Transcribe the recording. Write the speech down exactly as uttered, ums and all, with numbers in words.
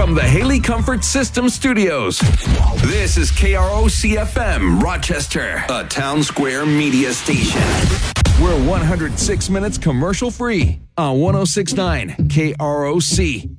from the Haley Comfort System Studios. This is K R O C F M, Rochester, a Town Square media station. We're one hundred six minutes commercial free on one oh six point nine K R O C.